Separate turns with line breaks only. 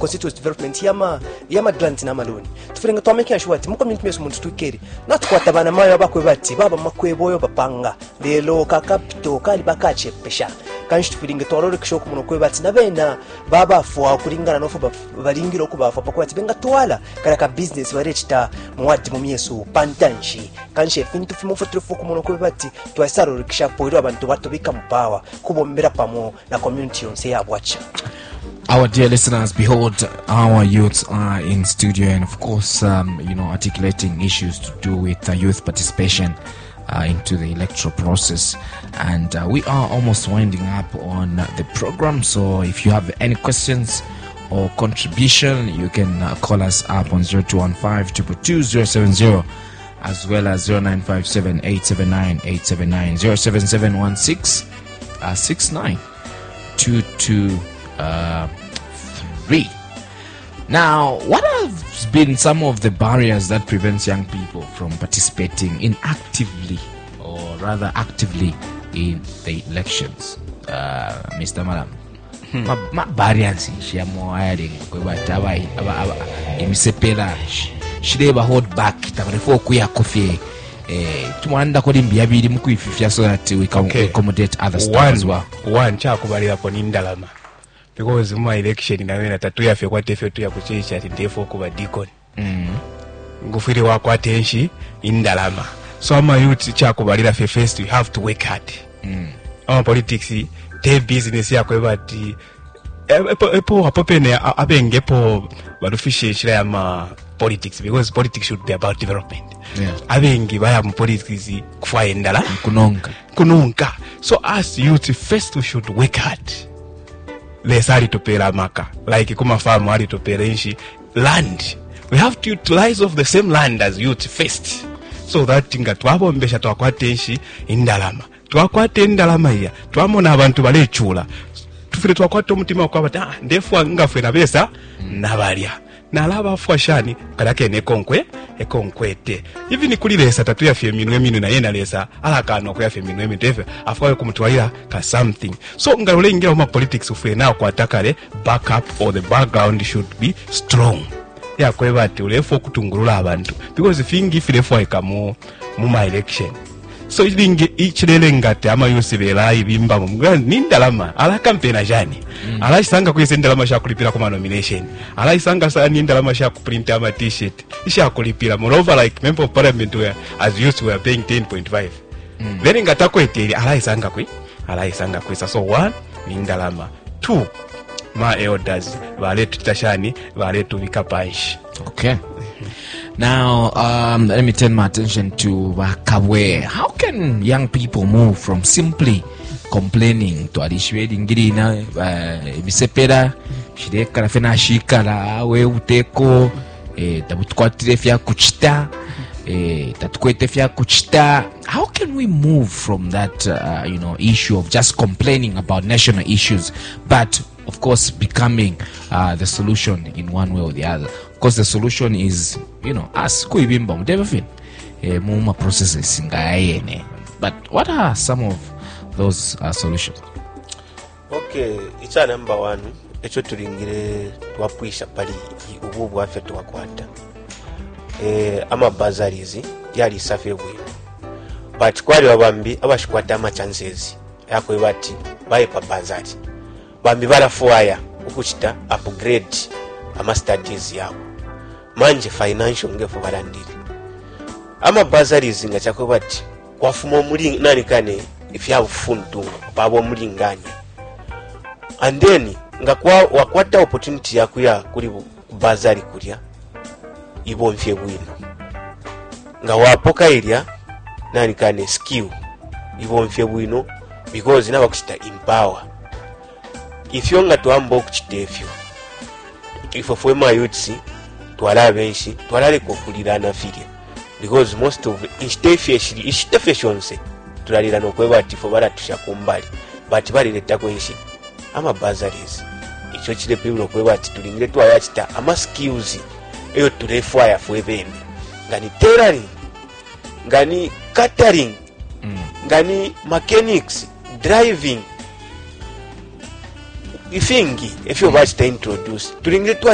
constituency development yama grants na maloni tufirenga twamekya sure ati mu community meso muntu tukeri natukwata bana mayo bakwe bati baba makweboyo bapanga lelo ka capital kali bakache pesha kanshi tufiringa twarore kishoku muno kwe bati nabena baba fo kulingana nofu balingiro kuba fo pakwa ati benga twala kala ka business barechita muwadi mu myeso pantanshi kanshi fintu fimu fotrefu ku muno kwe bati twasaro kishapo iro abantu bato bika mupawa kubombera pamo na community yonse yabwacha.
Our dear listeners, behold, our youths are in studio and of course, articulating issues to do with youth participation into the electoral process. And we are almost winding up on the program. So if you have any questions or contribution, you can call us up on 0215-222-070 as well as 0957-879-879, 07716-6922. Now, what have been some of the barriers that prevents young people from participating in actively in the elections? Mr. Madam, ma barriers shamo hiring kwa bataba imisepela shireba hold back tabarefo kuya coffee tumwanda ko limbi yabiri mukwififya so that we can accommodate other stuff as well.
One cha kubalira po nindalama because my election na wena tatu yafe kwa tefe tu ya kuchecha ndefo kuba deacon ngufiri wako atenshi indalama. So ama youth cha kubalira fe first we have to work hard. Our politics te business yako ebati epo apopene abengepo badufishe shira ya ma politics because politics should be about development. Abengi baya mu politics kufa endala kunonka. So as youth first we should work hard. Lesari topera maka like kuma farm ali topera inshi land. We have to utilize of the same land as youth first. So that tinga twabombesha twakwate inshi indalama. Twakwate indalama ya twamona abantu balechula tufire twakwate omutima kwabata ndefu ngafe na besa nabalya nalaba fwashani kadake ekonkwete even kuli lesa tatu ya minwe na yena lesa alakano kwa minwe tefe afwaye kumutwalira ka something. So ngalole ingira mu politics ufire na kwatakale backup or the background should be strong ya kwebati ulefo kutungulula abantu because fingi filefo ikamu mu election. So ichilele ngate ama yosibela ibimba mu nindalama ala campaign ajani ala isanga kwese ndalama sha kulipira kwa nomination ala isanga sa nindalama sha kuprint ama t-shirt isha kulipira moreover like member of parliament where as used we are paying 10.5 then ngata kweteli ala isanga kwesa. So one nindalama, two ma elders vale tutashani vale tubikapash.
Okay. Now, let me turn my attention to Kabwe. How can young people move from simply complaining to adishwedi ngirina bisepera shireka fena shikala we uteko tabutukwatire fya kuchita tatukwete fya kuchita? How can we move from that issue of just complaining about national issues but of course becoming the solution in one way or the other? Because the solution is, us kuibimba mudevafin muma processes ngayene. But what are some of those solutions?
Okay, it's a number one. Echo tulingire twapwisha pali ububu afe twakwata. Ama bazarizi yali safe bwe. But kwali wabambi abashikwata ama chances yako ibati baye pa bazari. Bambi barafuaya ukuchita upgrade ama studies yao. Manje financial ngefu barandiri ama bazaries nga chako bati kwafuma muri nani kane if you have fundu babo muri nganya and then nga kwa wakwata opportunity yakuya kuri bazari kuria ibo mfye bwino nga wapoka area nani kane skill ibo mfye bwino because naba kuchita empower if you nga tuambo kuchitefyo ifo fwema yutsi twala benshi twalale kokulirana filia because most of instafishionse tulalira nokweba tifo bara tushakumbali but bali leta kwenshi ama bazaries icho chile piblo kweba ati tulingire twayachita ama skills eyo tulefwaya fwebene ngani tailoring ngani catering ngani mechanics driving ifingi if you watch the introduce tulingire